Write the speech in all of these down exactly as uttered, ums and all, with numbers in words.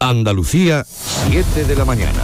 Andalucía, siete de la mañana.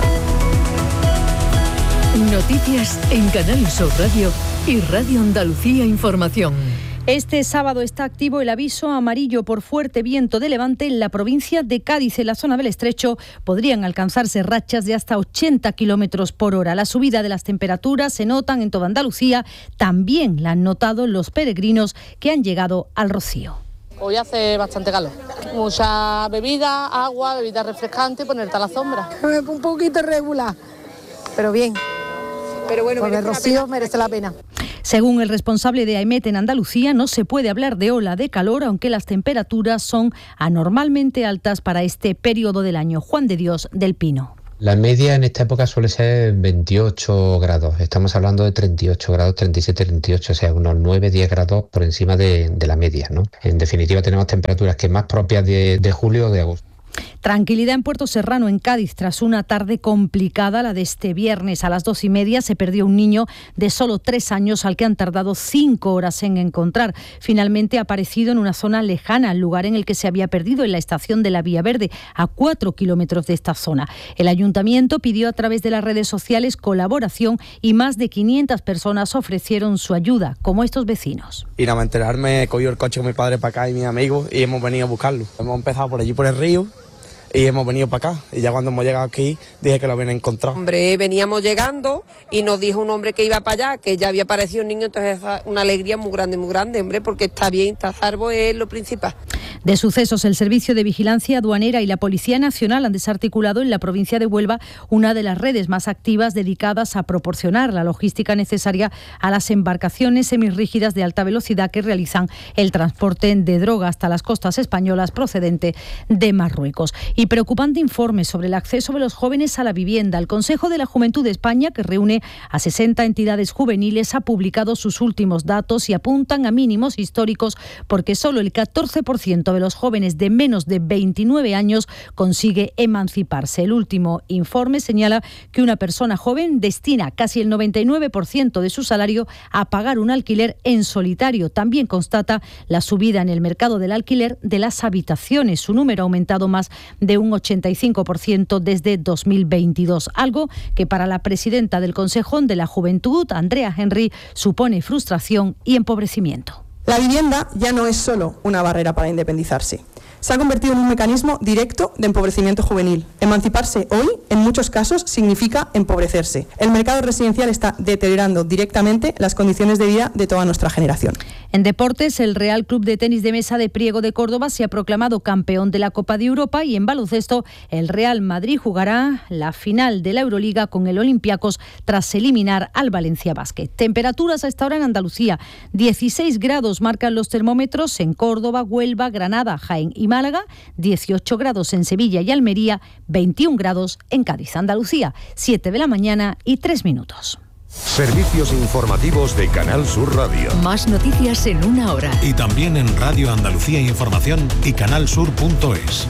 Noticias en Canal Sur Radio y Radio Andalucía Información. Este sábado está activo el aviso amarillo por fuerte viento de levante en la provincia de Cádiz. En la zona del Estrecho podrían alcanzarse rachas de hasta ochenta kilómetros por hora. La subida de las temperaturas se notan en toda Andalucía. También la han notado los peregrinos que han llegado al Rocío. Hoy hace bastante calor. Mucha bebida, agua, bebida refrescante, ponerte a la sombra. Un poquito irregular, pero bien. Pero bueno, con el Rocío merece la pena. Según el responsable de AEMET en Andalucía, no se puede hablar de ola de calor, aunque las temperaturas son anormalmente altas para este periodo del año. Juan de Dios del Pino. La media en esta época suele ser veintiocho grados. Estamos hablando de treinta y ocho grados, treinta y siete, treinta y ocho, o sea, unos nueve a diez grados por encima de, de la media, ¿no? En definitiva, tenemos temperaturas que más propias de, de julio o de agosto. Tranquilidad en Puerto Serrano, en Cádiz, tras una tarde complicada, la de este viernes. A las dos y media se perdió un niño de solo tres años al que han tardado cinco horas en encontrar. Finalmente ha aparecido en una zona lejana al lugar en el que se había perdido, en la estación de la Vía Verde, a cuatro kilómetros de esta zona. El ayuntamiento pidió a través de las redes sociales colaboración y más de quinientas personas ofrecieron su ayuda, como estos vecinos. Y nada más enterarme, he cogido el coche con mi padre para acá y mis amigos y hemos venido a buscarlo. Hemos empezado por allí por el río y hemos venido para acá, y ya cuando hemos llegado aquí dije que lo habían encontrado. Hombre, veníamos llegando y nos dijo un hombre que iba para allá, que ya había aparecido un niño, entonces una alegría muy grande, muy grande, hombre, porque está bien, está a salvo, es lo principal. De sucesos, el Servicio de Vigilancia Aduanera y la Policía Nacional han desarticulado en la provincia de Huelva una de las redes más activas dedicadas a proporcionar la logística necesaria a las embarcaciones semirrígidas de alta velocidad que realizan el transporte de droga hasta las costas españolas procedente de Marruecos. Y preocupante informe sobre el acceso de los jóvenes a la vivienda. El Consejo de la Juventud de España, que reúne a sesenta entidades juveniles, ha publicado sus últimos datos y apuntan a mínimos históricos porque solo el catorce por ciento de los jóvenes de menos de veintinueve años consigue emanciparse. El último informe señala que una persona joven destina casi el noventa y nueve por ciento de su salario a pagar un alquiler en solitario. También constata la subida en el mercado del alquiler de las habitaciones. Su número ha aumentado más de un ochenta y cinco por ciento desde dos mil veintidós, algo que para la presidenta del Consejo de la Juventud, Andrea Henry, supone frustración y empobrecimiento. La vivienda ya no es solo una barrera para independizarse. Se ha convertido en un mecanismo directo de empobrecimiento juvenil. Emanciparse hoy, en muchos casos, significa empobrecerse. El mercado residencial está deteriorando directamente las condiciones de vida de toda nuestra generación. En deportes, el Real Club de Tenis de Mesa de Priego de Córdoba se ha proclamado campeón de la Copa de Europa, y en baloncesto, el Real Madrid jugará la final de la Euroliga con el Olympiacos tras eliminar al Valencia Basket. Temperaturas a esta hora en Andalucía. dieciséis grados marcan los termómetros en Córdoba, Huelva, Granada, Jaén y Málaga, dieciocho grados en Sevilla y Almería, veintiún grados en Cádiz. Andalucía, siete de la mañana y tres minutos. Servicios informativos de Canal Sur Radio. Más noticias en una hora. Y también en Radio Andalucía Información y canalsur punto es.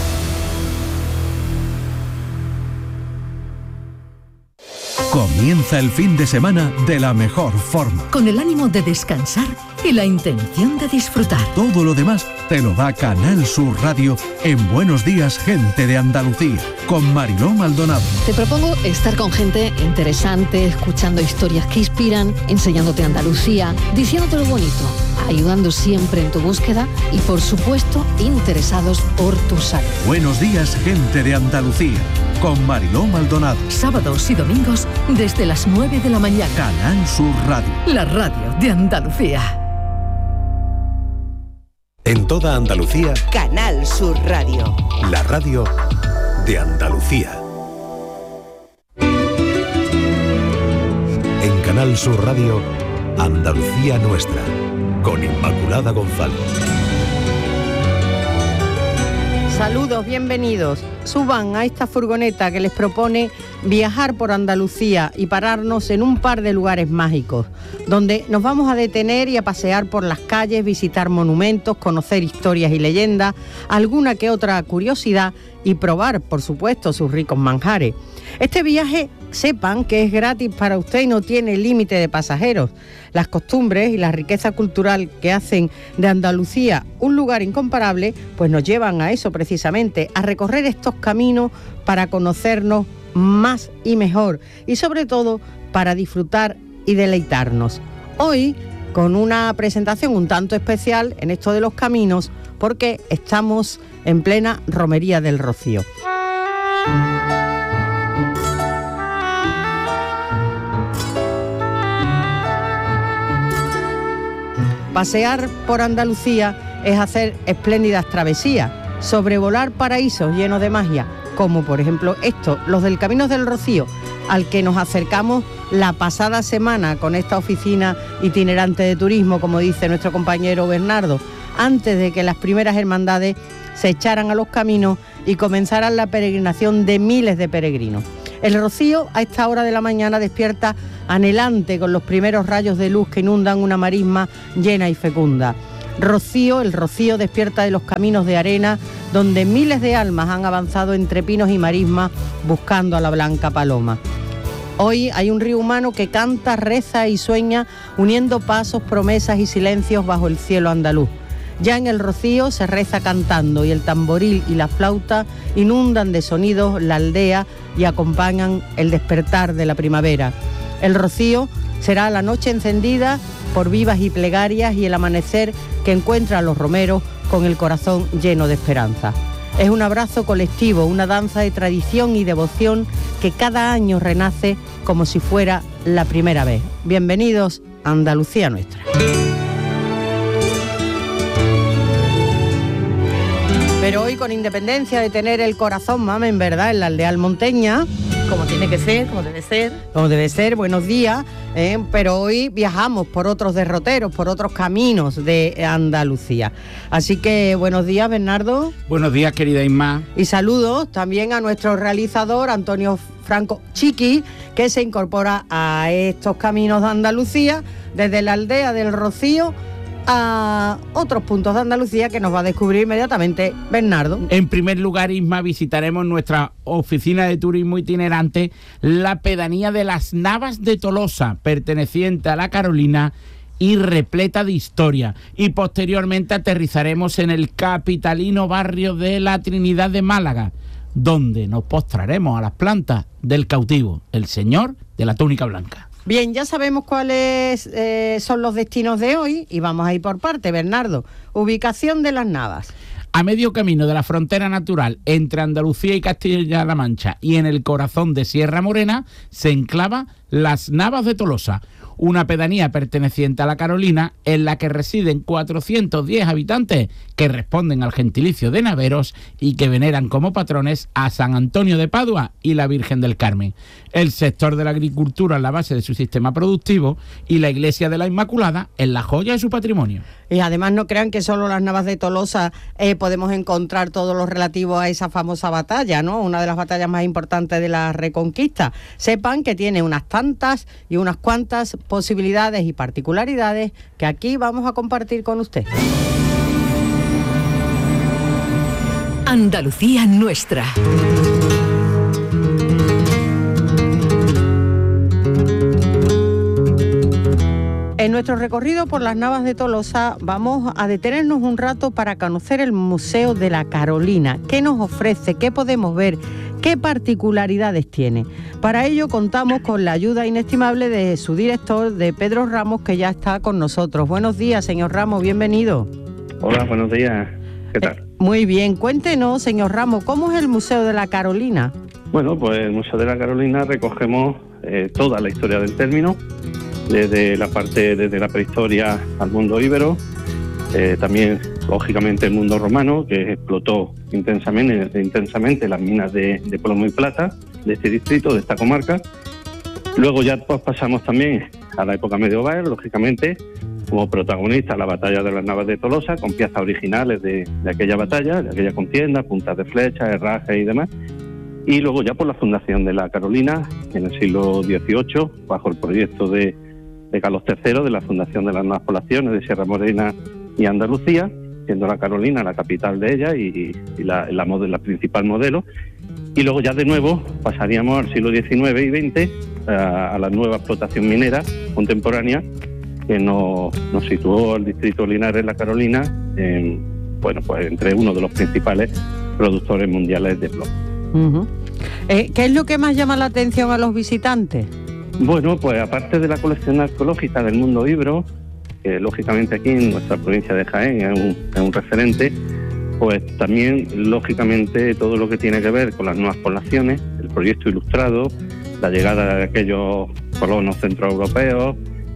Comienza el fin de semana de la mejor forma. Con el ánimo de descansar y la intención de disfrutar. Todo lo demás te lo da Canal Sur Radio en Buenos Días, Gente de Andalucía, con Mariló Maldonado. Te propongo estar con gente interesante, escuchando historias que inspiran, enseñándote Andalucía, diciéndote lo bonito, ayudando siempre en tu búsqueda y, por supuesto, interesados por tu salud. Buenos Días, Gente de Andalucía, con Mariló Maldonado. Sábados y domingos desde las nueve de la mañana. Canal Sur Radio. La radio de Andalucía. En toda Andalucía, Canal Sur Radio. La radio de Andalucía. En Canal Sur Radio, Andalucía Nuestra, con Inmaculada González. Saludos, bienvenidos. Suban a esta furgoneta que les propone viajar por Andalucía y pararnos en un par de lugares mágicos, donde nos vamos a detener y a pasear por las calles, visitar monumentos, conocer historias y leyendas, alguna que otra curiosidad y probar, por supuesto, sus ricos manjares. Este viaje sepan que es gratis para usted y no tiene límite de pasajeros. Las costumbres y la riqueza cultural que hacen de Andalucía un lugar incomparable, pues nos llevan a eso precisamente, a recorrer estos caminos para conocernos más y mejor y sobre todo para disfrutar y deleitarnos. Hoy con una presentación un tanto especial en esto de los caminos porque estamos en plena Romería del Rocío. Pasear por Andalucía es hacer espléndidas travesías, sobrevolar paraísos llenos de magia, como por ejemplo estos, los del Camino del Rocío, al que nos acercamos la pasada semana con esta oficina itinerante de turismo, como dice nuestro compañero Bernardo, antes de que las primeras hermandades se echaran a los caminos y comenzaran la peregrinación de miles de peregrinos. El Rocío a esta hora de la mañana despierta anhelante con los primeros rayos de luz que inundan una marisma llena y fecunda. Rocío, el Rocío despierta de los caminos de arena donde miles de almas han avanzado entre pinos y marismas buscando a la blanca paloma. Hoy hay un río humano que canta, reza y sueña uniendo pasos, promesas y silencios bajo el cielo andaluz. Ya en el Rocío se reza cantando y el tamboril y la flauta inundan de sonidos la aldea y acompañan el despertar de la primavera. El Rocío será la noche encendida por vivas y plegarias y el amanecer que encuentra a los romeros con el corazón lleno de esperanza. Es un abrazo colectivo, una danza de tradición y devoción que cada año renace como si fuera la primera vez. Bienvenidos a Andalucía Nuestra. Pero hoy, con independencia de tener el corazón, mame, en verdad, en la aldea almonteña, como tiene que ser, como debe ser. Como debe ser, buenos días, eh, pero hoy viajamos por otros derroteros, por otros caminos de Andalucía. Así que buenos días, Bernardo. Buenos días, querida Isma. Y saludos también a nuestro realizador, Antonio Franco Chiqui, que se incorpora a estos caminos de Andalucía desde la aldea del Rocío a otros puntos de Andalucía que nos va a descubrir inmediatamente Bernardo. En primer lugar, Isma, visitaremos nuestra oficina de turismo itinerante, la pedanía de las Navas de Tolosa, perteneciente a la Carolina y repleta de historia. Y posteriormente aterrizaremos en el capitalino barrio de la Trinidad de Málaga, donde nos postraremos a las plantas del cautivo, el señor de la túnica blanca. Bien, ya sabemos cuáles eh, son los destinos de hoy y vamos a ir por parte, Bernardo. Ubicación de las Navas. A medio camino de la frontera natural entre Andalucía y Castilla-La Mancha y en el corazón de Sierra Morena se enclava las Navas de Tolosa, una pedanía perteneciente a la Carolina en la que residen cuatrocientos diez habitantes que responden al gentilicio de naveros y que veneran como patrones a San Antonio de Padua y la Virgen del Carmen. El sector de la agricultura es la base de su sistema productivo y la iglesia de la Inmaculada es la joya de su patrimonio. Y además no crean que solo las Navas de Tolosa eh, podemos encontrar todo lo relativo a esa famosa batalla, ¿no? Una de las batallas más importantes de la Reconquista. Sepan que tiene unas tantas y unas cuantas posibilidades y particularidades que aquí vamos a compartir con usted. Andalucía Nuestra. En nuestro recorrido por las Navas de Tolosa vamos a detenernos un rato para conocer el Museo de la Carolina. ¿Qué nos ofrece? ¿Qué podemos ver? ¿Qué particularidades tiene? Para ello contamos con la ayuda inestimable de su director, de Pedro Ramos, que ya está con nosotros. Buenos días, señor Ramos, bienvenido. Hola, buenos días. ¿Qué tal? Eh, muy bien, cuéntenos, señor Ramos, ¿cómo es el Museo de la Carolina? Bueno, pues el Museo de la Carolina recogemos eh, toda la historia del término, desde la parte, desde la prehistoria al mundo íbero, eh, también, lógicamente, el mundo romano, que explotó intensamente, intensamente las minas de, de plomo y plata de este distrito, de esta comarca. Luego ya pues, pasamos también a la época medieval, lógicamente, como protagonista la batalla de las Navas de Tolosa, con piezas originales de, de aquella batalla, de aquella contienda, puntas de flecha, herrajes y demás. Y luego ya por la fundación de la Carolina, en el siglo dieciocho, bajo el proyecto de, de Carlos tercero, de la fundación de las nuevas poblaciones de Sierra Morena y Andalucía, siendo la Carolina la capital de ella y, y la, la, modelo, la principal modelo. Y luego ya de nuevo pasaríamos al siglo diecinueve y veinte a, a la nueva explotación minera contemporánea que nos, nos situó al distrito Linares, La Carolina, en, bueno, pues entre uno de los principales productores mundiales de plomo. Uh-huh. eh, ¿Qué es lo que más llama la atención a los visitantes? Bueno, pues aparte de la colección arqueológica del mundo íbero, que lógicamente aquí en nuestra provincia de Jaén es un, es un referente, pues también lógicamente todo lo que tiene que ver con las nuevas poblaciones, el proyecto ilustrado, la llegada de aquellos colonos centroeuropeos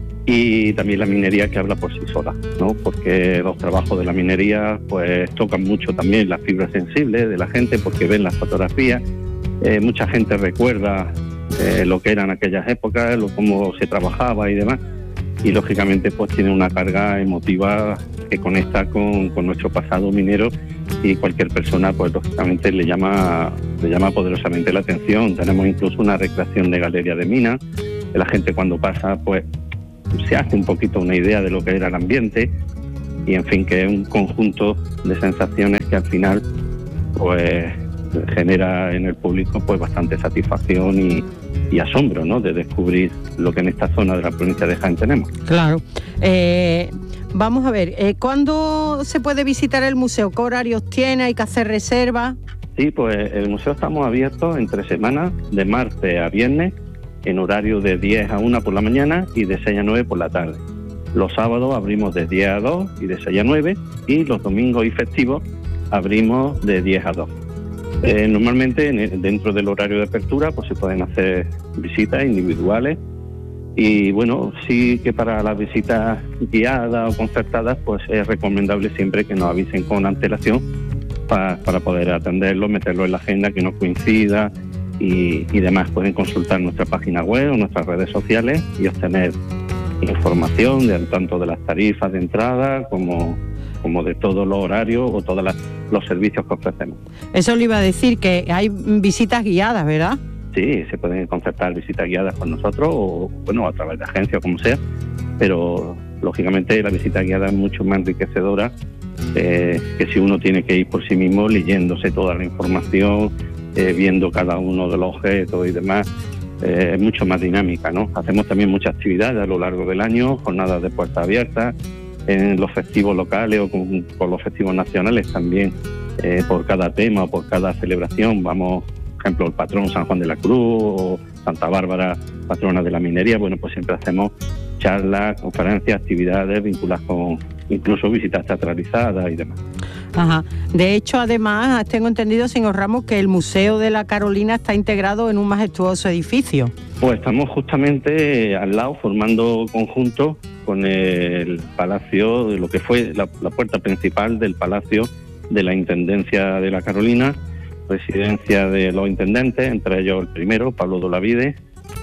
y también la minería que habla por sí sola, ¿no? Porque los trabajos de la minería pues tocan mucho también las fibras sensibles de la gente porque ven las fotografías, eh, mucha gente recuerda eh, lo que eran aquellas épocas, lo, cómo se trabajaba y demás, y lógicamente pues tiene una carga emotiva que conecta con, con nuestro pasado minero y cualquier persona pues lógicamente le llama le llama poderosamente la atención. Tenemos incluso una recreación de galería de minas, que la gente cuando pasa pues se hace un poquito una idea de lo que era el ambiente y en fin que es un conjunto de sensaciones que al final pues genera en el público pues bastante satisfacción y, y asombro, ¿no?, de descubrir lo que en esta zona de la provincia de Jaén tenemos. Claro. Eh, vamos a ver, eh, ¿cuándo se puede visitar el museo? ¿Qué horarios tiene? ¿Hay que hacer reserva? Sí, pues el museo estamos abiertos entre semanas, de martes a viernes, en horario de diez a una por la mañana y de seis a nueve por la tarde. Los sábados abrimos de diez a dos y de seis a nueve y los domingos y festivos abrimos de diez a dos. Eh, normalmente en, dentro del horario de apertura pues se pueden hacer visitas individuales y bueno, sí que para las visitas guiadas o concertadas pues es recomendable siempre que nos avisen con antelación pa, para poder atenderlo, meterlo en la agenda, que no coincida y, y demás. Pueden consultar nuestra página web o nuestras redes sociales y obtener información de, tanto de las tarifas de entrada como, como de todos los horarios o todos las, los servicios que ofrecemos. Eso le iba a decir, que hay visitas guiadas, ¿verdad? Sí, se pueden concertar visitas guiadas con nosotros o bueno a través de agencias, como sea, pero lógicamente la visita guiada es mucho más enriquecedora eh, que si uno tiene que ir por sí mismo leyéndose toda la información, eh, viendo cada uno de los objetos y demás. Eh, es mucho más dinámica, ¿no? Hacemos también muchas actividades a lo largo del año, jornadas de puertas abiertas, en los festivos locales o con, con los festivos nacionales también, eh, por cada tema o por cada celebración. Vamos, por ejemplo, el patrón San Juan de la Cruz o Santa Bárbara, patrona de la minería. Bueno, pues siempre hacemos charlas, conferencias, actividades vinculadas con incluso visitas teatralizadas y demás. Ajá. De hecho, además, tengo entendido, señor Ramos, que el Museo de la Carolina está integrado en un majestuoso edificio. Pues estamos justamente al lado, formando conjunto con el palacio, de lo que fue la, la puerta principal del Palacio de la Intendencia de la Carolina, residencia de los intendentes, entre ellos el primero, Pablo de Olavide,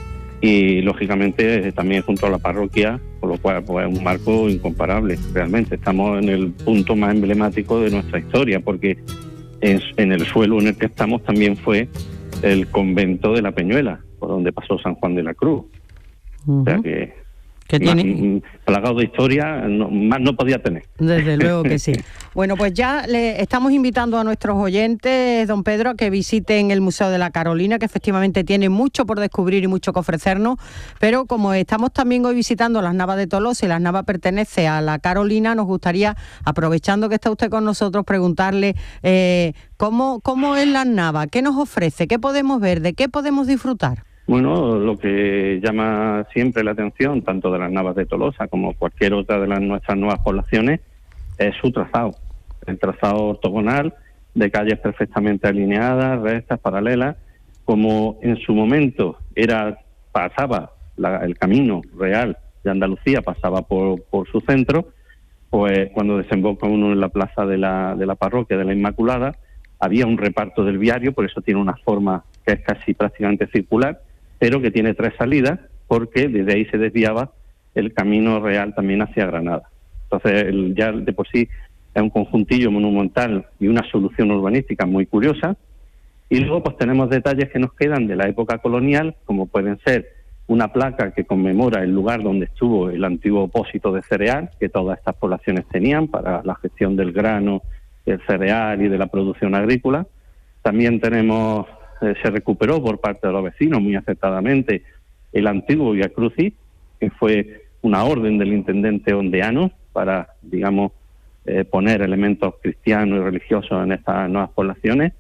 y lógicamente también junto a la parroquia, con lo cual pues, es un marco incomparable. Realmente estamos en el punto más emblemático de nuestra historia, porque en, en el suelo en el que estamos también fue el convento de la Peñuela, por donde pasó San Juan de la Cruz. Uh-huh. O sea que, que tiene... plagado de historia, no, más no podía tener. Desde luego que sí. Bueno, pues ya le estamos invitando a nuestros oyentes, don Pedro, a que visiten el Museo de la Carolina, que efectivamente tiene mucho por descubrir y mucho que ofrecernos, pero como estamos también hoy visitando las Navas de Tolosa y las Navas pertenece a la Carolina, nos gustaría, aprovechando que está usted con nosotros, preguntarle eh, ¿cómo, cómo es las Navas, qué nos ofrece, qué podemos ver, de qué podemos disfrutar. Bueno, lo que llama siempre la atención, tanto de las Navas de Tolosa como cualquier otra de las nuestras nuevas poblaciones, es su trazado. El trazado ortogonal, de calles perfectamente alineadas, rectas, paralelas, como en su momento era pasaba la, el camino real de Andalucía, pasaba por, por su centro, pues cuando desemboca uno en la plaza de la, de la parroquia de la Inmaculada, había un reparto del viario, por eso tiene una forma que es casi prácticamente circular, pero que tiene tres salidas, porque desde ahí se desviaba el camino real también hacia Granada. Entonces, el, ya de por sí es un conjuntillo monumental y una solución urbanística muy curiosa. Y luego pues tenemos detalles que nos quedan de la época colonial, como pueden ser una placa que conmemora el lugar donde estuvo el antiguo pósito de cereal, que todas estas poblaciones tenían para la gestión del grano, del cereal y de la producción agrícola. También tenemos eh, se recuperó por parte de los vecinos muy acertadamente el antiguo Vía Crucis, que fue una orden del intendente ondeano para, digamos, eh, poner elementos cristianos y religiosos en estas nuevas poblaciones.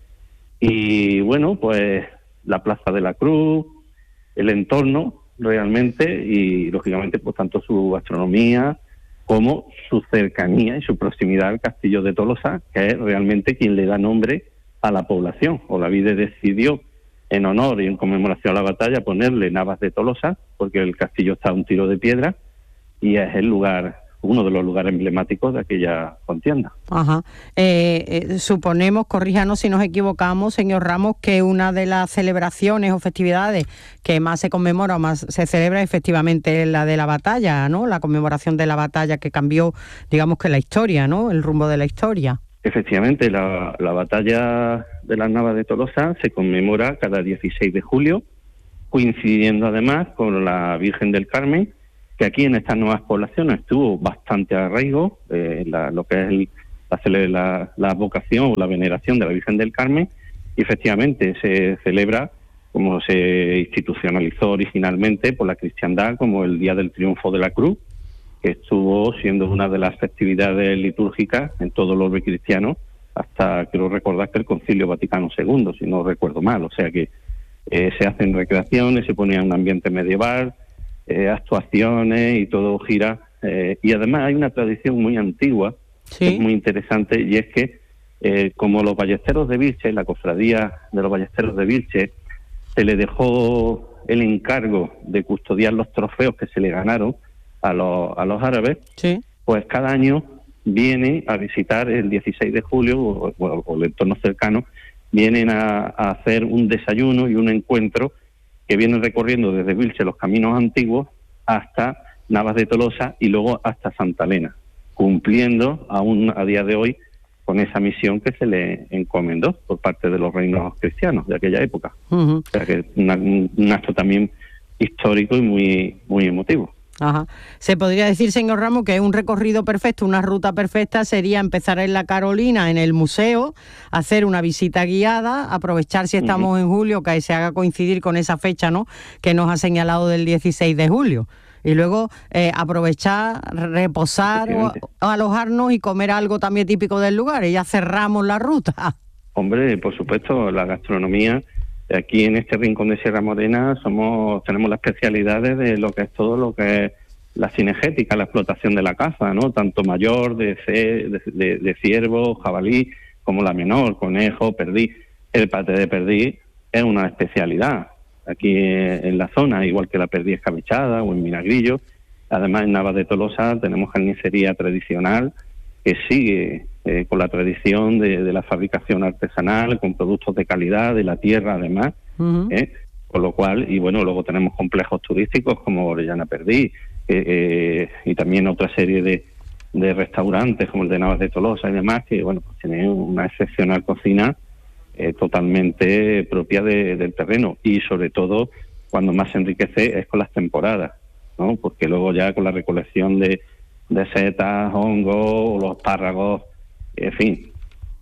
Y bueno, pues la Plaza de la Cruz, el entorno realmente, y lógicamente pues tanto su gastronomía como su cercanía y su proximidad al Castillo de Tolosa, que es realmente quien le da nombre a la población. Olavide decidió, en honor y en conmemoración a la batalla, ponerle Navas de Tolosa, porque el castillo está a un tiro de piedra y es el lugar, uno de los lugares emblemáticos de aquella contienda. Ajá. Eh, eh, suponemos, corríjanos si nos equivocamos, señor Ramos, que una de las celebraciones o festividades que más se conmemora o más se celebra efectivamente la de la batalla, ¿no? La conmemoración de la batalla que cambió, digamos que la historia, ¿no? El rumbo de la historia. Efectivamente, la, la batalla de las Navas de Tolosa se conmemora cada dieciséis de julio, coincidiendo además con la Virgen del Carmen, que aquí en estas nuevas poblaciones tuvo bastante arraigo, eh, la, lo que es el, la, la, la vocación o la veneración de la Virgen del Carmen, y efectivamente se celebra, como se institucionalizó originalmente por la cristiandad, como el Día del Triunfo de la Cruz, que estuvo siendo una de las festividades litúrgicas en todo el orbe cristiano, hasta quiero recordar que el Concilio Vaticano segundo, si no recuerdo mal. O sea que eh, se hacen recreaciones, se ponía un ambiente medieval, eh, actuaciones y todo gira. Eh, y además hay una tradición muy antigua, ¿sí?, que es muy interesante, y es que eh, como los ballesteros de Vilches, la cofradía de los ballesteros de Vilches, se le dejó el encargo de custodiar los trofeos que se le ganaron a los, a los árabes, sí, pues cada año viene a visitar el dieciséis de julio o, o, o el entorno cercano, vienen a, a hacer un desayuno y un encuentro que vienen recorriendo desde Vilche los caminos antiguos hasta Navas de Tolosa y luego hasta Santa Elena, cumpliendo aún a día de hoy con esa misión que se le encomendó por parte de los reinos cristianos de aquella época. Uh-huh. O sea que una, un acto también histórico y muy, muy emotivo. Ajá. Se podría decir, señor Ramos, que un recorrido perfecto, una ruta perfecta sería empezar en la Carolina, en el museo, hacer una visita guiada, aprovechar si estamos uh-huh. en julio, que se haga coincidir con esa fecha, ¿no?, que nos ha señalado del dieciséis de julio. Y luego eh, aprovechar, reposar o, o alojarnos y comer algo también típico del lugar, y ya cerramos la ruta. Hombre, por supuesto, la gastronomía. Aquí en este rincón de Sierra Morena somos tenemos las especialidades de lo que es todo lo que es la cinegética, la explotación de la caza, ¿no? Tanto mayor, de, de, de, de ciervo, jabalí, como la menor, conejo, perdiz. El paté de perdiz es una especialidad aquí en la zona, igual que la perdiz escabechada o en vinagrillo. Además, en Navas de Tolosa tenemos carnicería tradicional que sigue eh, con la tradición de, de la fabricación artesanal, con productos de calidad, de la tierra además, uh-huh. eh, con lo cual, y bueno, luego tenemos complejos turísticos como Orellana Perdiz, eh, eh, y también otra serie de, de restaurantes como el de Navas de Tolosa y demás, que bueno, pues tienen una excepcional cocina eh, totalmente propia de, del terreno, y sobre todo cuando más se enriquece es con las temporadas, ¿no? Porque luego ya con la recolección de de setas, hongos, los espárragos, en fin,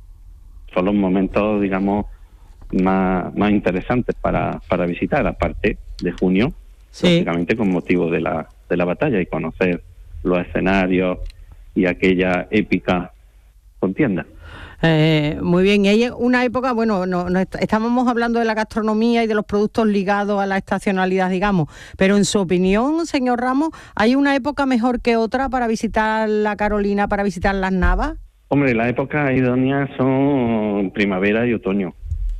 son los momentos, digamos, más, más interesantes para, para visitar, aparte de junio, sí, lógicamente con motivo de la, de la batalla y conocer los escenarios y aquella épica contienda. Eh, muy bien, y hay una época, bueno, no, no, estábamos hablando de la gastronomía y de los productos ligados a la estacionalidad, digamos, pero en su opinión, señor Ramos, ¿hay una época mejor que otra para visitar la Carolina, para visitar las Navas? Hombre, las épocas idóneas son primavera y otoño,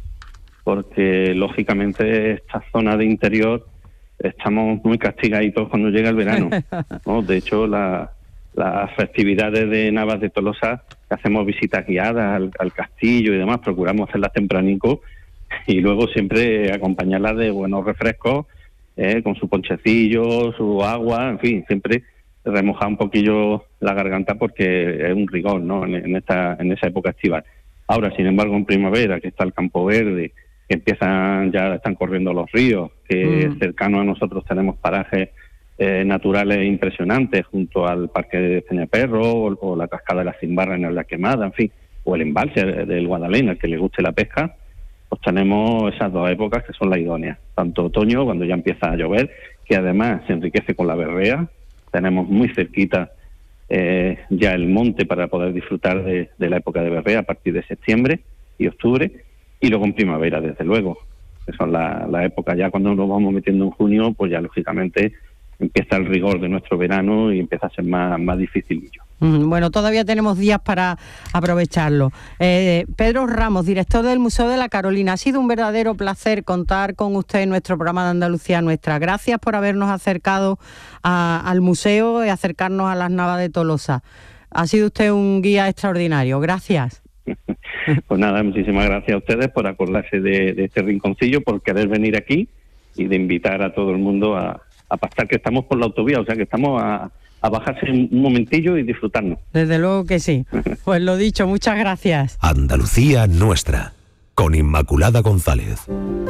porque lógicamente esta zona de interior estamos muy castigaditos cuando llega el verano, ¿no? De hecho, la, las festividades de Navas de Tolosa, que hacemos visitas guiadas al, al castillo y demás, procuramos hacerlas tempranico y luego siempre acompañarlas de buenos refrescos, eh, con su ponchecillo, su agua, en fin, siempre remojar un poquillo la garganta porque es un rigor, ¿no?, en, en esta en esa época estival. Ahora, sin embargo, en primavera, que está el campo verde, que empiezan, ya están corriendo los ríos, que mm. cercano a nosotros tenemos parajes Eh, naturales impresionantes junto al parque de Peñaperro o, o la cascada de la Cimbarra en la Quemada, en fin, o el embalse del Guadalena, al que le guste la pesca, pues tenemos esas dos épocas que son las idóneas. Tanto otoño, cuando ya empieza a llover, que además se enriquece con la berrea. Tenemos muy cerquita eh, ya el monte para poder disfrutar de, de la época de berrea a partir de septiembre y octubre. Y luego en primavera, desde luego, que son la, la época ya cuando nos vamos metiendo en junio, pues ya lógicamente empieza el rigor de nuestro verano y empieza a ser más, más dificilillo. Bueno, todavía tenemos días para aprovecharlo. Eh, Pedro Ramos, director del Museo de la Carolina, ha sido un verdadero placer contar con usted en nuestro programa de Andalucía Nuestra. Gracias por habernos acercado a, al museo y acercarnos a las Navas de Tolosa. Ha sido usted un guía extraordinario. Gracias. Pues nada, muchísimas gracias a ustedes por acordarse de, de este rinconcillo, por querer venir aquí y de invitar a todo el mundo a, a pasar, que estamos por la autovía, o sea que estamos a... a bajarse un momentillo y disfrutarnos. Desde luego que sí. Pues lo dicho, muchas gracias. Andalucía Nuestra, con Inmaculada González.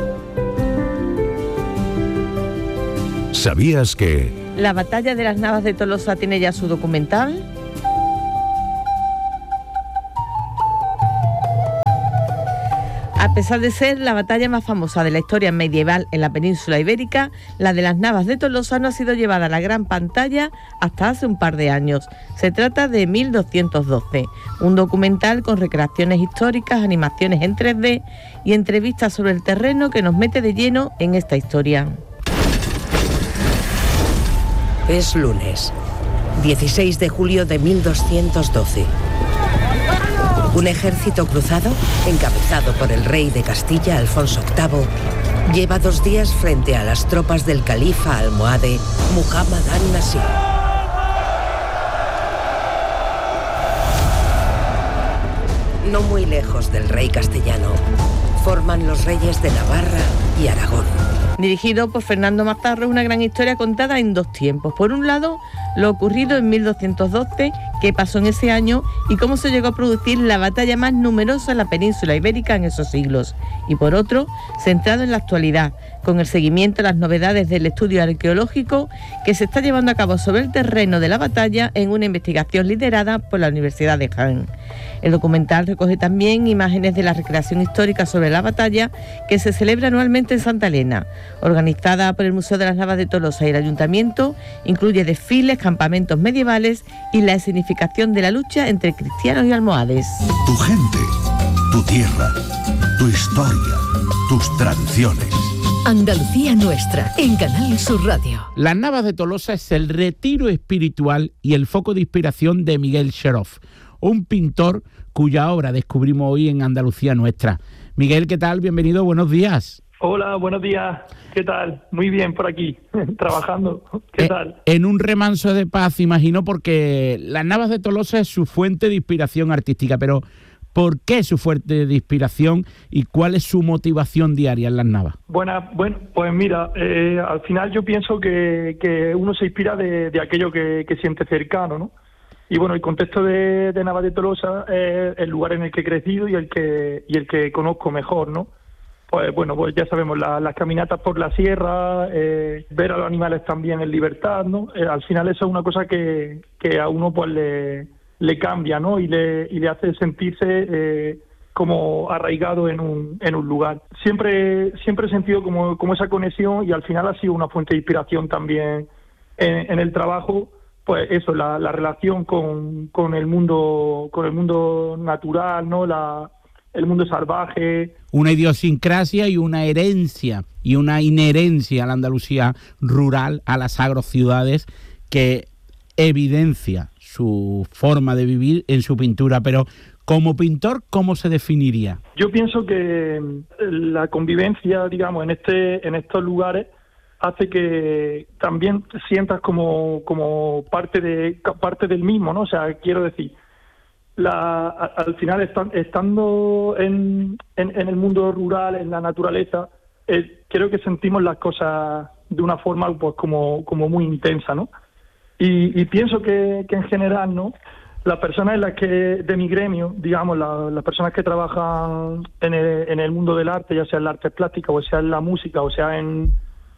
¿Sabías que...? La batalla de las Navas de Tolosa tiene ya su documental. A pesar de ser la batalla más famosa de la historia medieval en la península ibérica, la de las Navas de Tolosa no ha sido llevada a la gran pantalla hasta hace un par de años. Se trata de mil doscientos doce, un documental con recreaciones históricas, animaciones en tres D y entrevistas sobre el terreno que nos mete de lleno en esta historia. Es lunes, dieciséis de julio de mil doscientos doce. Un ejército cruzado, encabezado por el rey de Castilla, Alfonso octavo, lleva dos días frente a las tropas del califa almohade Muhammad an-Nasir. No muy lejos del rey castellano, forman los reyes de Navarra y Aragón. Dirigido por Fernando Mazarro, es una gran historia contada en dos tiempos. Por un lado, lo ocurrido en mil doscientos doce, qué pasó en ese año y cómo se llegó a producir la batalla más numerosa en la península ibérica en esos siglos. Y por otro, centrado en la actualidad, con el seguimiento de las novedades del estudio arqueológico que se está llevando a cabo sobre el terreno de la batalla en una investigación liderada por la Universidad de Jaén. El documental recoge también imágenes de la recreación histórica sobre la batalla que se celebra anualmente en Santa Elena. Organizada por el Museo de las Navas de Tolosa y el Ayuntamiento, incluye desfiles, campamentos medievales y la escenificación de la lucha entre cristianos y almohades. Tu gente, tu tierra, tu historia, tus tradiciones. Andalucía Nuestra, en Canal Sur Radio. Las Navas de Tolosa es el retiro espiritual y el foco de inspiración de Miguel Xerof, un pintor cuya obra descubrimos hoy en Andalucía Nuestra. Miguel, ¿qué tal? Bienvenido, buenos días. Hola, buenos días. ¿Qué tal? Muy bien por aquí, trabajando. ¿Qué eh, tal? En un remanso de paz, imagino, porque Las Navas de Tolosa es su fuente de inspiración artística, pero ¿por qué su fuente de inspiración y cuál es su motivación diaria en Las Navas? Bueno, bueno pues mira, eh, al final yo pienso que, que uno se inspira de, de aquello que, que siente cercano, ¿no? Y bueno, el contexto de, de Navas de Tolosa es el lugar en el que he crecido y el que y el que conozco mejor, ¿no? Pues bueno, pues ya sabemos, la, las caminatas por la sierra, eh, ver a los animales también en libertad, ¿no? Eh, al final eso es una cosa que, que a uno pues le, le cambia, ¿no? Y le, y le hace sentirse eh, como arraigado en un, en un lugar. Siempre, siempre he sentido como, como esa conexión y al final ha sido una fuente de inspiración también en, en el trabajo. Pues eso, la, la relación con, con el mundo, con el mundo natural, ¿no? La, el mundo salvaje. Una idiosincrasia y una herencia y una inherencia a la Andalucía rural, a las agrociudades, que evidencia su forma de vivir en su pintura. Pero como pintor, ¿cómo se definiría? Yo pienso que la convivencia, digamos, en este, en estos lugares hace que también sientas como, como parte de parte del mismo, ¿no? O sea, quiero decir, la, al final estan, estando en, en, en el mundo rural, en la naturaleza, eh, creo que sentimos las cosas de una forma pues como, como muy intensa, ¿no? Y, y pienso que, que en general, ¿no? Las personas en las que de mi gremio, digamos, la, las personas que trabajan en el, en el mundo del arte, ya sea en la arte plástica, o sea en la música, o sea en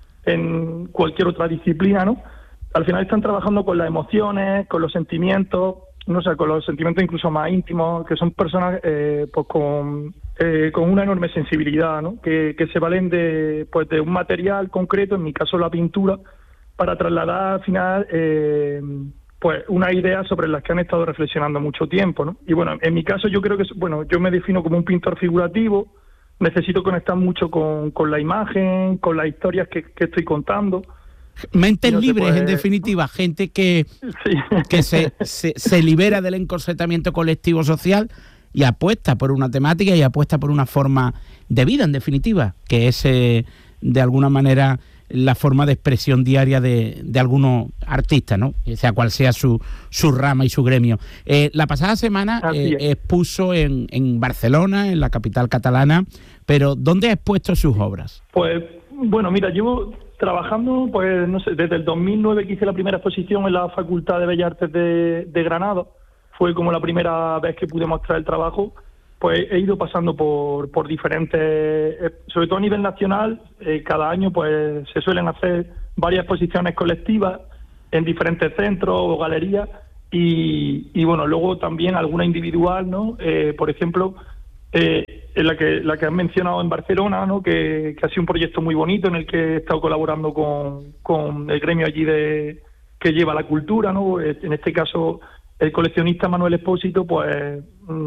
en cualquier otra disciplina, ¿no? Al final están trabajando con las emociones, con los sentimientos, no sé, con los sentimientos incluso más íntimos, que son personas eh, pues con eh, con una enorme sensibilidad, ¿no? Que, que se valen de, pues, de un material concreto, en mi caso la pintura, para trasladar al final eh, pues una idea sobre las que han estado reflexionando mucho tiempo, ¿no? Y bueno, en mi caso yo creo que, bueno, yo me defino como un pintor figurativo, necesito conectar mucho con, con la imagen, con las historias que, que estoy contando. Mentes no libres, puede... en definitiva, gente que, sí. que se, se, se libera del encorsetamiento colectivo social y apuesta por una temática y apuesta por una forma de vida, en definitiva, que es eh, de alguna manera la forma de expresión diaria de, de algunos artistas, ¿no? Sea cual sea su, su rama y su gremio. Eh, la pasada semana eh, expuso en, en Barcelona, en la capital catalana, pero ¿dónde ha expuesto sus obras? Pues, bueno, mira, llevo trabajando, pues, no sé, desde el dos mil nueve que hice la primera exposición en la Facultad de Bellas Artes de, de Granada, fue como la primera vez que pude mostrar el trabajo. Pues he ido pasando por, por diferentes, eh, sobre todo a nivel nacional, eh, cada año pues se suelen hacer varias exposiciones colectivas en diferentes centros o galerías y, y bueno, luego también alguna individual, ¿no? Eh, por ejemplo, eh, en la que la que has mencionado en Barcelona, ¿no? Que, que ha sido un proyecto muy bonito en el que he estado colaborando con, con el gremio allí de que lleva la cultura, ¿no? En este caso, el coleccionista Manuel Espósito, pues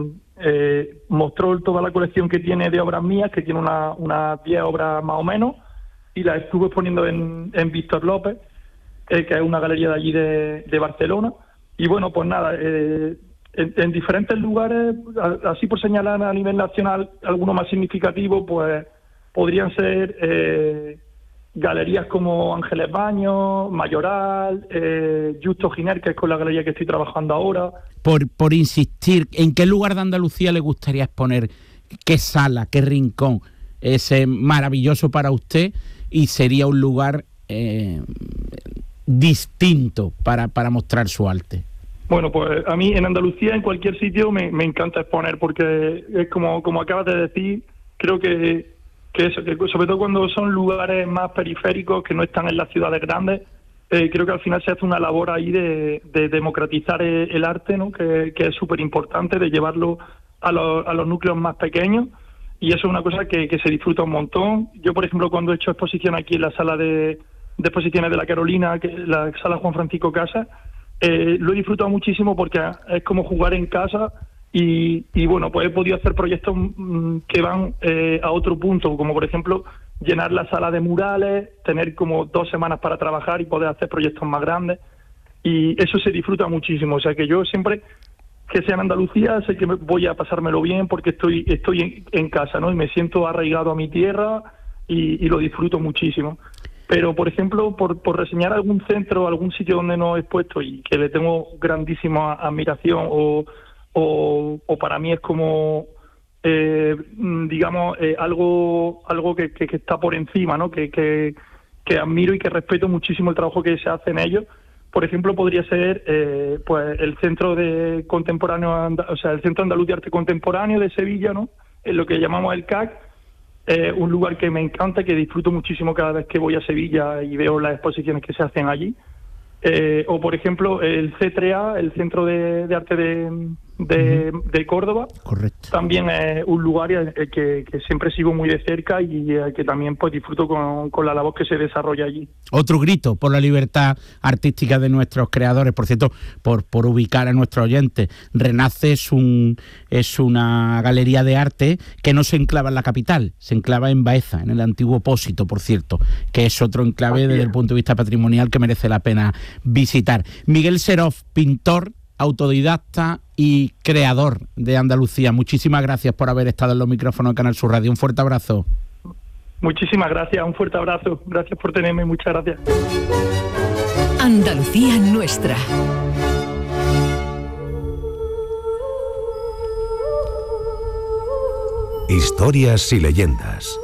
eh, mostró toda la colección que tiene de obras mías, que tiene unas una diez obras más o menos, y las estuvo exponiendo en, en Víctor López, eh, que es una galería de allí de, de Barcelona. Y bueno, pues nada, eh, en, en diferentes lugares, así por señalar a nivel nacional, algunos más significativos, pues podrían ser eh, galerías como Ángeles Baños, Mayoral, eh, Justo Giner, que es con la galería que estoy trabajando ahora. Por, por insistir, ¿en qué lugar de Andalucía le gustaría exponer? ¿Qué sala, qué rincón es eh, maravilloso para usted y sería un lugar eh, distinto para, para mostrar su arte? Bueno, pues a mí en Andalucía, en cualquier sitio, me, me encanta exponer, porque es como, como acabas de decir, creo que que eso, que sobre todo cuando son lugares más periféricos que no están en las ciudades grandes, eh, creo que al final se hace una labor ahí de, de democratizar el, el arte, ¿no? Que, que es súper importante, de llevarlo a los, a los núcleos más pequeños, y eso es una cosa que, que se disfruta un montón. Yo, por ejemplo, cuando he hecho exposición aquí en la sala de, de exposiciones de la Carolina, que la sala Juan Francisco Casas, eh, lo he disfrutado muchísimo porque es como jugar en casa. Y, y bueno, pues he podido hacer proyectos mmm, que van eh, a otro punto, como por ejemplo llenar la sala de murales, tener como dos semanas para trabajar y poder hacer proyectos más grandes. Y eso se disfruta muchísimo. O sea que yo siempre que sea en Andalucía sé que voy a pasármelo bien porque estoy estoy en, en casa, ¿no? Y me siento arraigado a mi tierra y, y lo disfruto muchísimo. Pero, por ejemplo, por, por reseñar algún centro, algún sitio donde no he expuesto y que le tengo grandísima admiración o... O, o para mí es como, eh, digamos, eh, algo algo que, que, que está por encima, ¿no? Que, que, que admiro y que respeto muchísimo el trabajo que se hace en ellos. Por ejemplo, podría ser eh, pues el Centro de Contemporáneo, o sea, el Centro Andaluz de Arte Contemporáneo de Sevilla, ¿no? En lo que llamamos el C A C, eh, un lugar que me encanta, que disfruto muchísimo cada vez que voy a Sevilla y veo las exposiciones que se hacen allí. Eh, o, por ejemplo, el C tres A, el Centro de, de Arte de, de, de Córdoba. Correcto. También es un lugar eh, que, que siempre sigo muy de cerca y eh, que también pues disfruto con, con la labor que se desarrolla allí. Otro grito por la libertad artística de nuestros creadores. Por cierto, por, por ubicar a nuestros oyentes, Renace es, un, es una galería de arte que no se enclava en la capital, se enclava en Baeza, en el antiguo Pósito, por cierto, que es otro enclave Así desde es. el punto de vista patrimonial que merece la pena visitar. Miguel Seroff, pintor, autodidacta y creador de Andalucía. Muchísimas gracias por haber estado en los micrófonos de Canal Sur Radio. Un fuerte abrazo. Muchísimas gracias, un fuerte abrazo. Gracias por tenerme, muchas gracias. Andalucía nuestra. Historias y leyendas.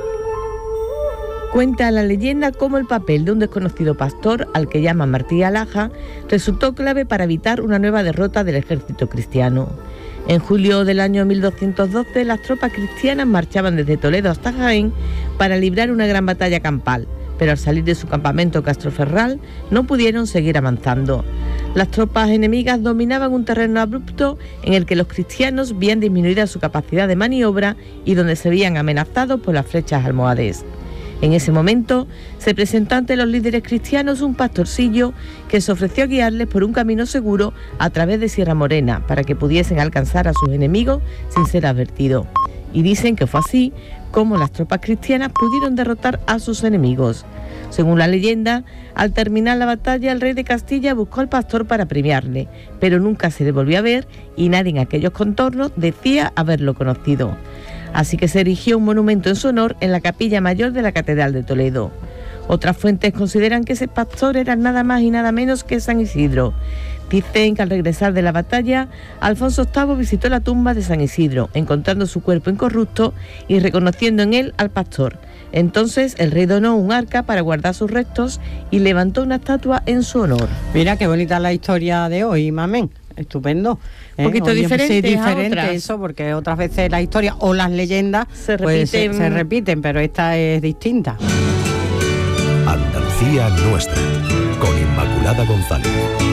Cuenta la leyenda cómo el papel de un desconocido pastor, al que llaman Martí Alhaja, resultó clave para evitar una nueva derrota del ejército cristiano. En julio del año mil doscientos doce, las tropas cristianas marchaban desde Toledo hasta Jaén para librar una gran batalla campal, pero al salir de su campamento Castroferral no pudieron seguir avanzando. Las tropas enemigas dominaban un terreno abrupto en el que los cristianos veían disminuida su capacidad de maniobra y donde se veían amenazados por las flechas almohades. En ese momento se presentó ante los líderes cristianos un pastorcillo que se ofreció a guiarles por un camino seguro a través de Sierra Morena para que pudiesen alcanzar a sus enemigos sin ser advertidos. Y dicen que fue así como las tropas cristianas pudieron derrotar a sus enemigos. Según la leyenda, al terminar la batalla el rey de Castilla buscó al pastor para premiarle, pero nunca se le volvió a ver y nadie en aquellos contornos decía haberlo conocido. Así que se erigió un monumento en su honor en la capilla mayor de la Catedral de Toledo. Otras fuentes consideran que ese pastor era nada más y nada menos que San Isidro. Dicen que al regresar de la batalla, Alfonso octavo visitó la tumba de San Isidro, encontrando su cuerpo incorrupto y reconociendo en él al pastor. Entonces el rey donó un arca para guardar sus restos y levantó una estatua en su honor. Mira qué bonita la historia de hoy, mamén. Estupendo. Un poquito Oye, diferente, sí, diferente a otras. Eso, porque otras veces las historias o las leyendas se pues, repiten. se, se repiten, pero esta es distinta. Andalucía nuestra, con Inmaculada González.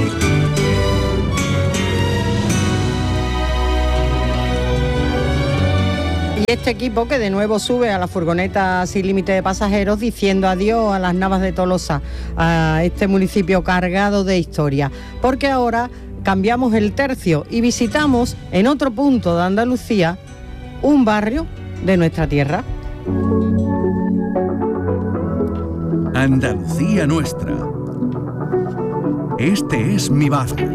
Y este equipo que de nuevo sube a la furgoneta sin límite de pasajeros diciendo adiós a las Navas de Tolosa, a este municipio cargado de historia, porque ahora cambiamos el tercio y visitamos en otro punto de Andalucía un barrio de nuestra tierra. Andalucía nuestra. Este es mi barrio.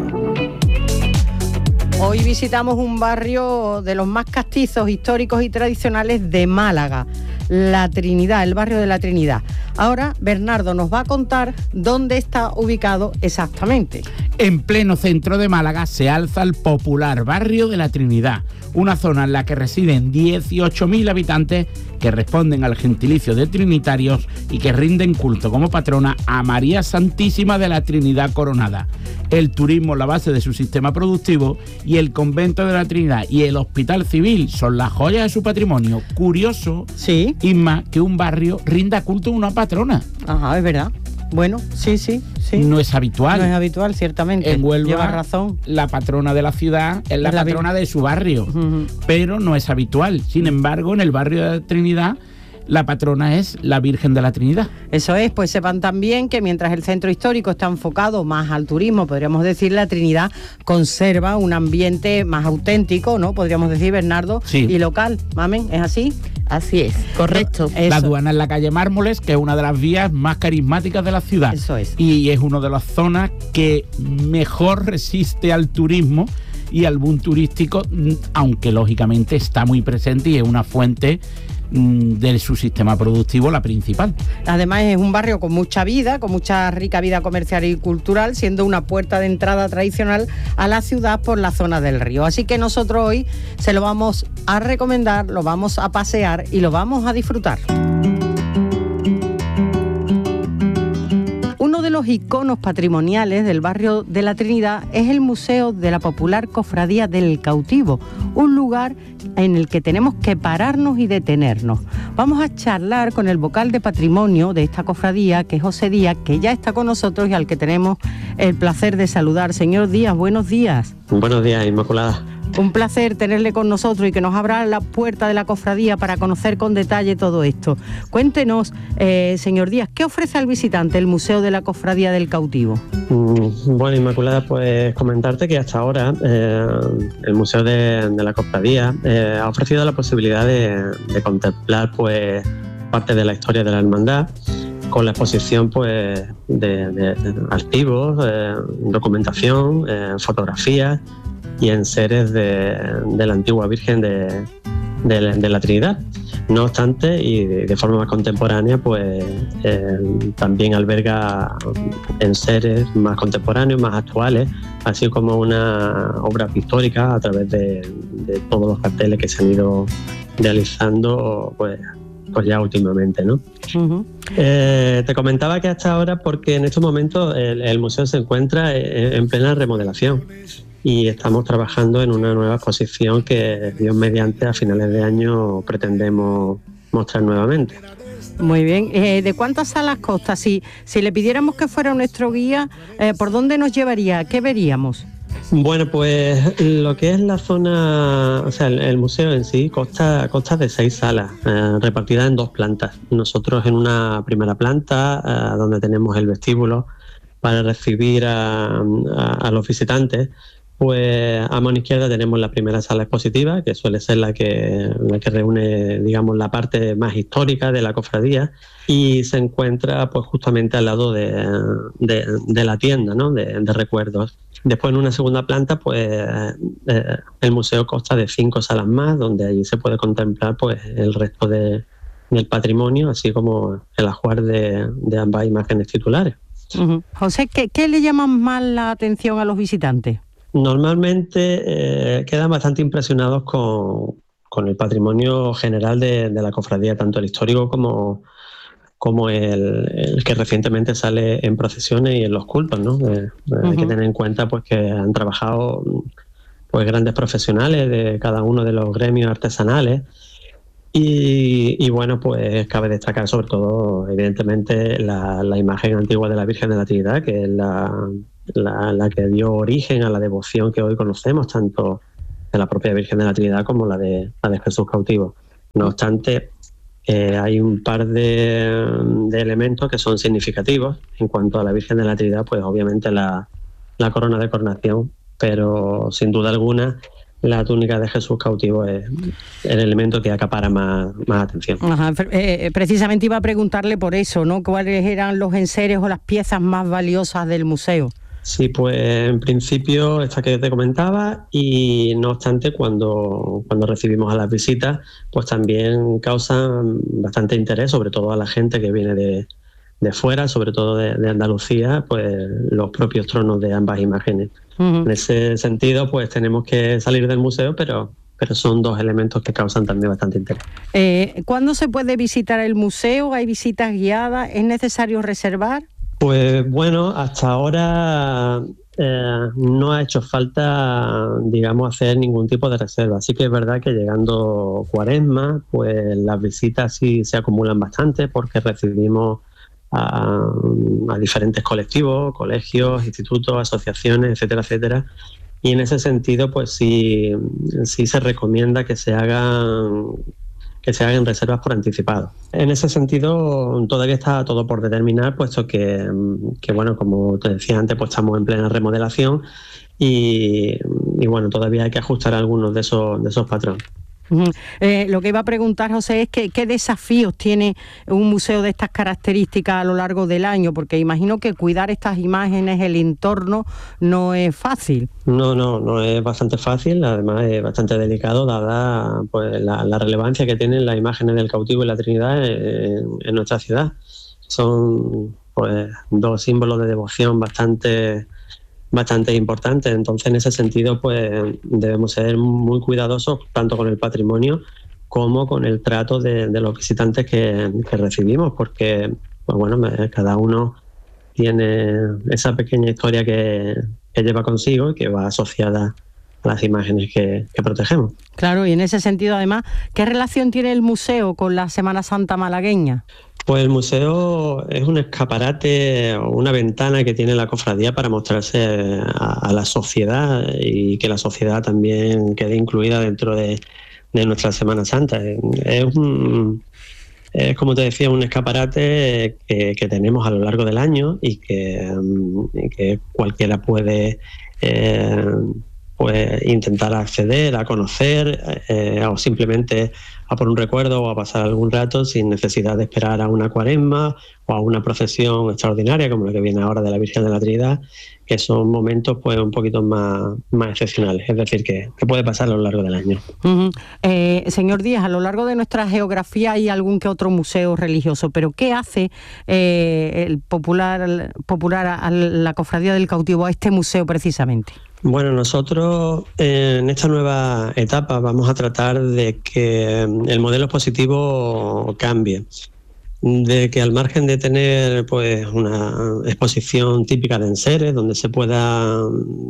Hoy visitamos un barrio de los más castizos, históricos y tradicionales de Málaga, La Trinidad, el barrio de La Trinidad. Ahora Bernardo nos va a contar dónde está ubicado exactamente. En pleno centro de Málaga se alza el popular barrio de La Trinidad, una zona en la que residen dieciocho mil habitantes que responden al gentilicio de trinitarios y que rinden culto como patrona a María Santísima de la Trinidad Coronada. El turismo es la base de su sistema productivo y el convento de la Trinidad y el hospital civil son las joyas de su patrimonio. Curioso, sí, Isma, que un barrio rinda culto a una patrona. Ajá, es verdad. Bueno, sí, sí, sí. No es habitual. No es habitual, ciertamente. En Huelva, lleva razón. La patrona de la ciudad es la, Es la patrona vir- de su barrio, Uh-huh. pero no es habitual. Sin embargo, en el barrio de la Trinidad, la patrona es la Virgen de la Trinidad. Eso es, pues sepan también que mientras el centro histórico está enfocado más al turismo, podríamos decir, la Trinidad conserva un ambiente más auténtico, ¿no? Podríamos decir, Bernardo, Sí. y local. ¿Mamen? ¿Es así? Así es, correcto. Eso. La aduana en la calle Mármoles, que es una de las vías más carismáticas de la ciudad. Eso es. Y es una de las zonas que mejor resiste al turismo y al boom turístico, aunque lógicamente está muy presente y es una fuente de su sistema productivo la principal. Además es un barrio con mucha vida, con mucha rica vida comercial y cultural, siendo una puerta de entrada tradicional a la ciudad por la zona del río. Así que nosotros hoy se lo vamos a recomendar, lo vamos a pasear y lo vamos a disfrutar. Uno de los iconos patrimoniales del barrio de La Trinidad es el Museo de la Popular Cofradía del Cautivo, un lugar en el que tenemos que pararnos y detenernos. Vamos a charlar con el vocal de patrimonio de esta cofradía, que es José Díaz, que ya está con nosotros y al que tenemos el placer de saludar. Señor Díaz, buenos días. Buenos días, Inmaculada. Un placer tenerle con nosotros y que nos abra la puerta de la cofradía para conocer con detalle todo esto. Cuéntenos, eh, señor Díaz, ¿qué ofrece al visitante el Museo de la Cofradía del Cautivo? Mm, Bueno, Inmaculada, pues comentarte que hasta ahora eh, el Museo de, de la Cofradía eh, ha ofrecido la posibilidad de, de contemplar pues parte de la historia de la hermandad con la exposición pues de, de, de archivos, eh, documentación, eh, fotografías y enseres de, de la antigua Virgen de, de, la- de la Trinidad. No obstante, y de, de forma más contemporánea, pues eh, también alberga enseres más contemporáneos, más actuales, así como una obra pictórica a través de, de todos los carteles que se han ido realizando pues, pues ya últimamente, ¿no? Uh-huh. Eh, te comentaba que hasta ahora, porque en estos momentos el, el museo se encuentra en, en plena remodelación y estamos trabajando en una nueva exposición que, Dios mediante, a finales de año pretendemos mostrar nuevamente. Muy bien. Eh, ¿De cuántas salas consta? Si, si le pidiéramos que fuera nuestro guía, eh, ¿por dónde nos llevaría? ¿Qué veríamos? Bueno, pues lo que es la zona, o sea, el, el museo en sí consta, consta de seis salas eh, repartidas en dos plantas. Nosotros en una primera planta, eh, donde tenemos el vestíbulo para recibir a, a, a los visitantes, pues a mano izquierda tenemos la primera sala expositiva, que suele ser la que, la que reúne, digamos, la parte más histórica de la cofradía, y se encuentra pues justamente al lado de, de, de la tienda, ¿no?, de, de recuerdos. Después, en una segunda planta, pues eh, el museo consta de cinco salas más, donde allí se puede contemplar pues el resto de, del patrimonio, así como el ajuar de, de ambas imágenes titulares. Uh-huh. José, ¿qué, ¿qué le llama más la atención a los visitantes? Normalmente eh, quedan bastante impresionados con, con el patrimonio general de, de la cofradía, tanto el histórico como, como el, el que recientemente sale en procesiones y en los cultos, ¿no? Eh, uh-huh. Hay que tener en cuenta pues que han trabajado pues grandes profesionales de cada uno de los gremios artesanales. Y, y bueno, pues cabe destacar sobre todo, evidentemente, la, la imagen antigua de la Virgen de la Trinidad, que es la, la, la que dio origen a la devoción que hoy conocemos, tanto de la propia Virgen de la Trinidad como la de, la de Jesús cautivo. No obstante, eh, hay un par de, de elementos que son significativos. En cuanto a la Virgen de la Trinidad, pues obviamente la, la corona de coronación, pero sin duda alguna la túnica de Jesús cautivo es el elemento que acapara más, más atención. Ajá, eh, precisamente iba a preguntarle por eso, ¿no? ¿Cuáles eran los enseres o las piezas más valiosas del museo? Sí, pues en principio esta que te comentaba, y no obstante cuando, cuando recibimos a las visitas, pues también causan bastante interés, sobre todo a la gente que viene de, de fuera, sobre todo de, de Andalucía, pues los propios tronos de ambas imágenes. Uh-huh. En ese sentido, pues tenemos que salir del museo, pero, pero son dos elementos que causan también bastante interés. Eh, ¿Cuándo se puede visitar el museo? ¿Hay visitas guiadas? ¿Es necesario reservar? Pues bueno, hasta ahora eh, no ha hecho falta, digamos, hacer ningún tipo de reserva. Sí que es verdad que llegando Cuaresma, pues las visitas sí se acumulan bastante, porque recibimos A, a diferentes colectivos, colegios, institutos, asociaciones, etcétera, etcétera. Y en ese sentido, pues sí, sí se recomienda que se hagan que se hagan reservas por anticipado. En ese sentido, todavía está todo por determinar, puesto que, que bueno, como te decía antes, pues estamos en plena remodelación y, y bueno, todavía hay que ajustar algunos de esos, de esos patrones. Uh-huh. Eh, lo que iba a preguntar, José, es que, qué desafíos tiene un museo de estas características a lo largo del año, porque imagino que cuidar estas imágenes, el entorno, no es fácil. No, no, no es bastante fácil, además es bastante delicado, dada pues la, la relevancia que tienen las imágenes del cautivo y la Trinidad en, en nuestra ciudad. Son pues dos símbolos de devoción bastante bastante importante. Entonces, en ese sentido, pues debemos ser muy cuidadosos tanto con el patrimonio como con el trato de, de los visitantes que, que recibimos, porque pues bueno, cada uno tiene esa pequeña historia que, que lleva consigo y que va asociada a las imágenes que, que protegemos. Claro, y en ese sentido, además, ¿qué relación tiene el museo con la Semana Santa malagueña? Pues el museo es un escaparate o una ventana que tiene la cofradía para mostrarse a, a la sociedad y que la sociedad también quede incluida dentro de, de nuestra Semana Santa. Es, un, es, como te decía, un escaparate que, que tenemos a lo largo del año y que, y que cualquiera puede eh, pues, intentar acceder, a conocer eh, o simplemente a por un recuerdo o a pasar algún rato sin necesidad de esperar a una cuaresma o a una procesión extraordinaria como la que viene ahora de la Virgen de la Trinidad, que son momentos pues un poquito más, más excepcionales, es decir, que, que puede pasar a lo largo del año. Uh-huh. Eh, señor Díaz, a lo largo de nuestra geografía hay algún que otro museo religioso, pero ¿qué hace eh, el popular, popular a la Cofradía del Cautivo, a este museo precisamente? Bueno, nosotros eh, en esta nueva etapa vamos a tratar de que el modelo expositivo cambie, de que al margen de tener pues una exposición típica de enseres, donde se pueda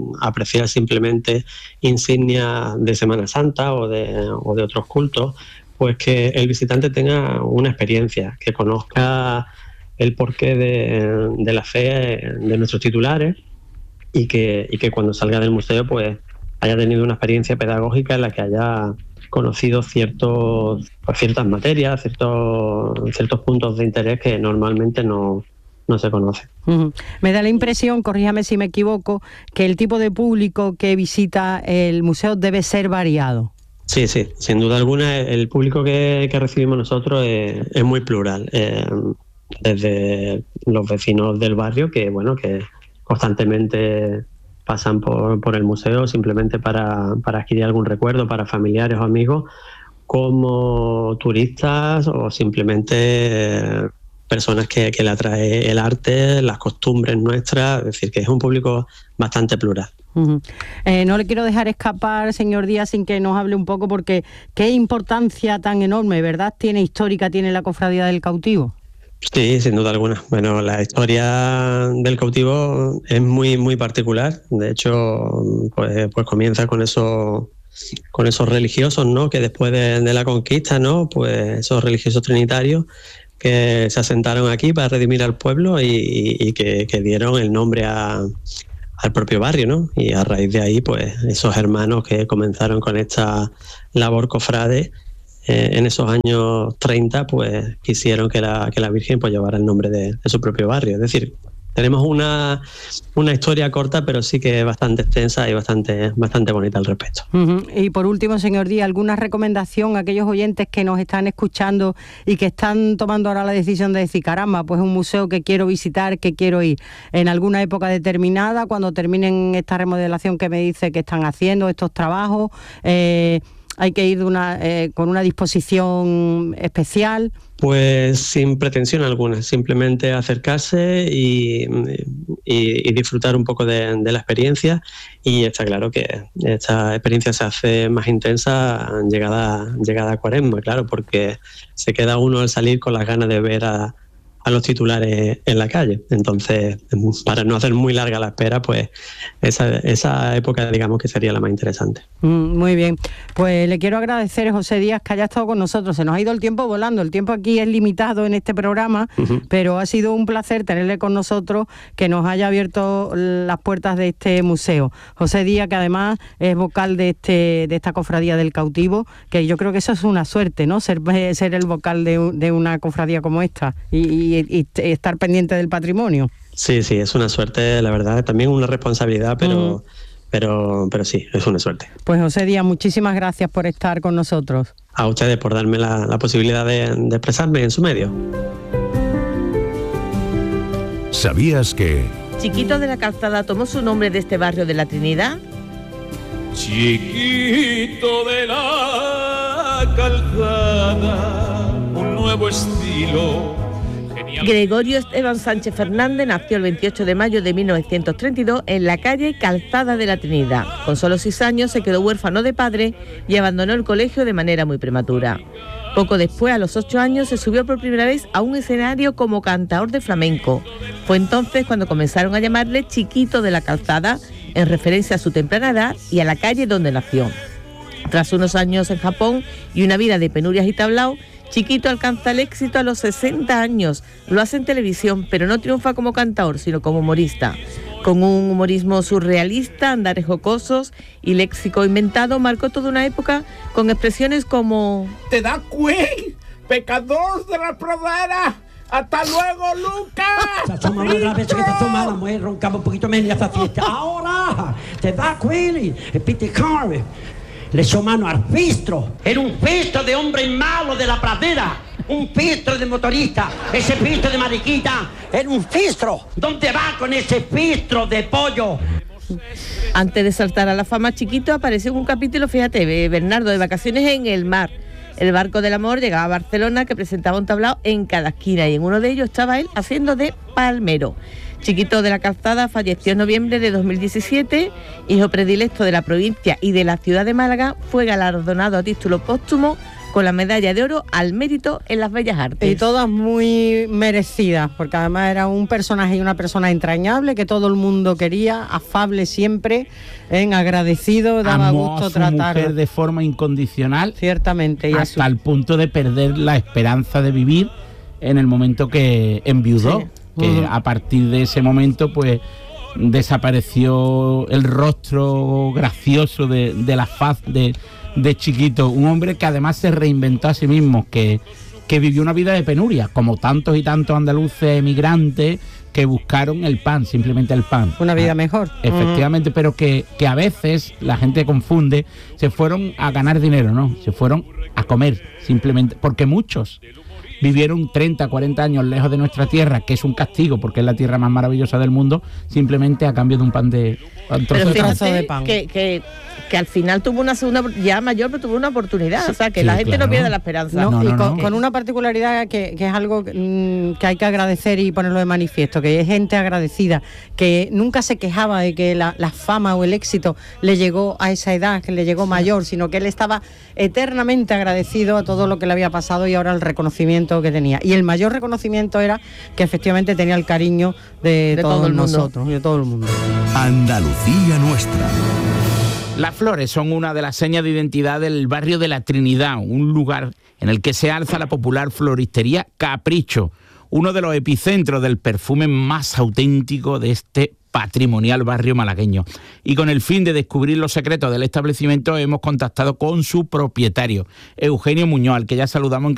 apreciar simplemente insignias de Semana Santa o de, o de otros cultos, pues que el visitante tenga una experiencia, que conozca el porqué de, de la fe de nuestros titulares y que, y que cuando salga del museo pues haya tenido una experiencia pedagógica en la que haya conocido ciertos, pues, ciertas materias, ciertos, ciertos puntos de interés que normalmente no, no se conocen. Uh-huh. Me da la impresión, corríjame si me equivoco, que el tipo de público que visita el museo debe ser variado. Sí, sí, sin duda alguna el público que, que recibimos nosotros es, es muy plural. Eh, desde los vecinos del barrio que, bueno, que constantemente pasan por, por el museo simplemente para, para adquirir algún recuerdo para familiares o amigos, como turistas o simplemente eh, personas que, que le atrae el arte, las costumbres nuestras, es decir, que es un público bastante plural. Uh-huh. Eh, no le quiero dejar escapar, señor Díaz, sin que nos hable un poco, porque qué importancia tan enorme, ¿verdad?, tiene histórica, tiene la Cofradía del Cautivo. Sí, sin duda alguna. Bueno, la historia del cautivo es muy muy particular. De hecho, pues, pues comienza con esos con esos religiosos, ¿no? Que después de, de la conquista, ¿no? Pues esos religiosos trinitarios que se asentaron aquí para redimir al pueblo y, y, y que, que dieron el nombre a, al propio barrio, ¿no? Y a raíz de ahí, pues esos hermanos que comenzaron con esta labor cofrade Eh, en esos años treinta, pues quisieron que la, que la Virgen pues llevara el nombre de, de su propio barrio. Es decir, tenemos una, una historia corta, pero sí que es bastante extensa y bastante, bastante bonita al respecto. Uh-huh. Y por último, señor Díaz, ¿alguna recomendación a aquellos oyentes que nos están escuchando y que están tomando ahora la decisión de decir, caramba, pues un museo que quiero visitar, que quiero ir en alguna época determinada, cuando terminen esta remodelación que me dice que están haciendo, estos trabajos? Eh, ¿Hay que ir de una, eh, con una disposición especial? Pues sin pretensión alguna, simplemente acercarse y, y, y disfrutar un poco de, de la experiencia, y está claro que esta experiencia se hace más intensa llegada, llegada a Cuaresma, claro, porque se queda uno al salir con las ganas de ver a, a los titulares en la calle. Entonces, para no hacer muy larga la espera, pues esa, esa época, digamos, que sería la más interesante. Mm, muy bien, pues le quiero agradecer, José Díaz, que haya estado con nosotros. Se nos ha ido el tiempo volando, el tiempo aquí es limitado en este programa, uh-huh. pero ha sido un placer tenerle con nosotros, que nos haya abierto las puertas de este museo. José Díaz, que además es vocal de este de esta Cofradía del Cautivo, que yo creo que eso es una suerte, ¿no?, ser, ser el vocal de, de una cofradía como esta y, y Y, y estar pendiente del patrimonio. Sí, sí, es una suerte, la verdad, también una responsabilidad, pero, mm. pero, pero sí, es una suerte. Pues José Díaz, muchísimas gracias por estar con nosotros. A ustedes por darme la, la posibilidad de, de expresarme en su medio. ¿Sabías que Chiquito de la Calzada tomó su nombre de este barrio de la Trinidad? Chiquito de la Calzada, un nuevo estilo. Gregorio Esteban Sánchez Fernández nació el veintiocho de mayo de mil novecientos treinta y dos en la calle Calzada de la Trinidad. Con solo seis años se quedó huérfano de padre y abandonó el colegio de manera muy prematura. Poco después, a los ocho años, se subió por primera vez a un escenario como cantaor de flamenco. Fue entonces cuando comenzaron a llamarle Chiquito de la Calzada, en referencia a su temprana edad y a la calle donde nació. Tras unos años en Japón y una vida de penurias y tablao, Chiquito alcanza el éxito a los sesenta años. Lo hace en televisión, pero no triunfa como cantaor, sino como humorista. Con un humorismo surrealista, andares jocosos y léxico inventado, marcó toda una época con expresiones como ¿te da cuenta, pecador de la pradera? ¡Hasta luego, Lucas! Somos más graves que esta semana, mujer, roncamos un poquito menos esta fiesta. Ahora, te da cuenta, repite carne. Le echó mano al fistro. Era un fistro de hombre malo de la pradera. Un fistro de motorista. Ese fistro de mariquita era un fistro. ¿Dónde va con ese fistro de pollo? Antes de saltar a la fama, Chiquito apareció en un capítulo, fíjate, Bernardo, de Vacaciones en el Mar. El barco del amor llegaba a Barcelona, que presentaba un tablao en cada esquina, y en uno de ellos estaba él haciendo de palmero. Chiquito de la Calzada falleció en noviembre de dos mil diecisiete, hijo predilecto de la provincia y de la ciudad de Málaga, fue galardonado a título póstumo con la medalla de oro al mérito en las bellas artes. Y todas muy merecidas, porque además era un personaje y una persona entrañable que todo el mundo quería, afable siempre, en agradecido, daba Amó gusto a su tratarlo. mujer de forma incondicional, ciertamente, y hasta su... el punto de perder la esperanza de vivir en el momento que enviudó, sí. que uh-huh. a partir de ese momento pues desapareció el rostro gracioso de, de la faz de, de Chiquito, un hombre que además se reinventó a sí mismo, que, que vivió una vida de penuria, como tantos y tantos andaluces emigrantes que buscaron el pan, simplemente el pan. Una vida ah, mejor. Efectivamente, uh-huh. pero que, que a veces la gente confunde, se fueron a ganar dinero, no, se fueron a comer, simplemente, porque muchos vivieron treinta, cuarenta años lejos de nuestra tierra, que es un castigo porque es la tierra más maravillosa del mundo, simplemente a cambio de un pan de un trozo, pero de, trozo de pan. Que, que, que al final tuvo una segunda, ya mayor, pero tuvo una oportunidad, sí, o sea, que sí, la gente claro. no pierde la esperanza. No, no, y no, con, no. con una particularidad que, que es algo mmm, que hay que agradecer y ponerlo de manifiesto, que es gente agradecida, que nunca se quejaba de que la, la fama o el éxito le llegó a esa edad, que le llegó mayor, sino que él estaba eternamente agradecido a todo lo que le había pasado y ahora el reconocimiento que tenía. Y el mayor reconocimiento era que efectivamente tenía el cariño de, de todos todo nosotros, de todo el mundo. Andalucía nuestra. Las flores son una de las señas de identidad del barrio de la Trinidad, un lugar en el que se alza la popular floristería Capricho, uno de los epicentros del perfume más auténtico de este patrimonial barrio malagueño. Y con el fin de descubrir los secretos del establecimiento hemos contactado con su propietario, Eugenio Muñoz, al que ya saludamos en